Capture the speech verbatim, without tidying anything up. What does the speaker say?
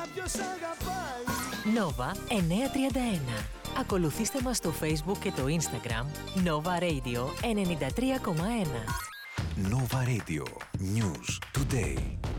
κάποιος αγαπάει. Nova εννιακόσια τριάντα ένα. Ακολουθήστε μας στο Facebook και το Instagram Nova Radio ενενήντα τρία κόμμα ένα. Nova Radio. News Today.